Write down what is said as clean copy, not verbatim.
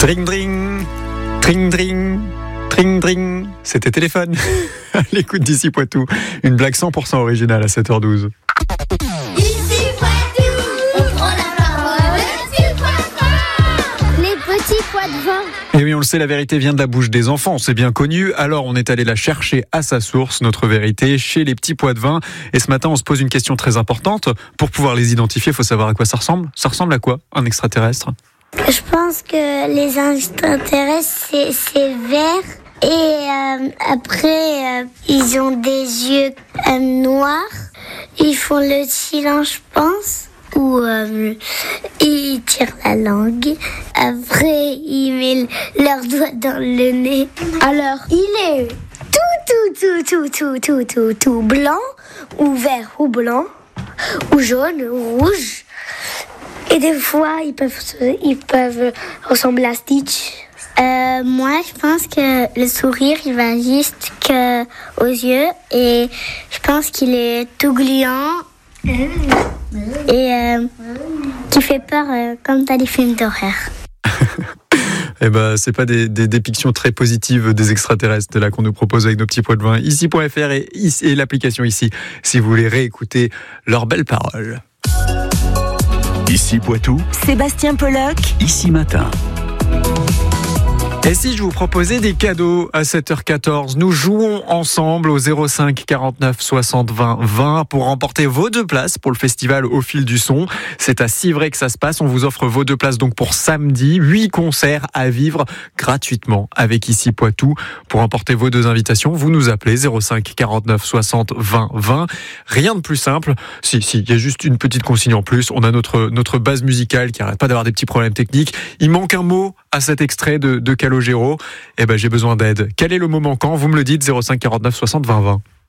Dring dring, dring dring, dring dring. C'était Téléphone. À l'écoute d'ici Poitou. Une blague 100% originale à 7h12. Ici Poitou, on prend la parole, tu Poitou. Les petits pois de vin. Et oui, on le sait, la vérité vient de la bouche des enfants, c'est bien connu. Alors on est allé la chercher à sa source, notre vérité, chez les petits pois de vin. Et ce matin, on se pose une question très importante. Pour pouvoir les identifier, il faut savoir à quoi ça ressemble. Ça ressemble à quoi, un extraterrestre ? Je pense que les extraterrestres, c'est vert. Et après, ils ont des yeux noirs. Ils font le silence, je pense. Ou ils tirent la langue. Après, ils mettent leurs doigts dans le nez. Alors, il est tout blanc, ou vert ou blanc, ou jaune ou rouge. Et des fois, ils peuvent ressembler à Stitch. Moi, je pense que le sourire, il va juste aux yeux. Et je pense qu'il est tout gluant. Et qui fait peur comme dans les films d'horreur. Eh ben, c'est pas des dépictions très positives des extraterrestres là qu'on nous propose avec nos petits pois de vin. Ici.fr et l'application ici, si vous voulez réécouter leurs belles paroles. Ici Poitou, Sébastien Pollock, ici matin. Et si je vous proposais des cadeaux à 7h14, nous jouons ensemble au 05 49 60 20 20 pour remporter vos 2 places pour le festival Au Fil du Son. C'est à Civray que ça se passe. On vous offre vos 2 places donc pour samedi. 8 concerts à vivre gratuitement avec Ici Poitou. Pour remporter vos 2 invitations, vous nous appelez 05 49 60 20 20. Rien de plus simple. Si, il y a juste une petite consigne en plus. On a notre base musicale qui arrête pas d'avoir des petits problèmes techniques. Il manque un mot à cet extrait de Calogero. Eh ben, j'ai besoin d'aide. Quel est le mot manquant ? Vous me le dites, 05 49 60 20 20.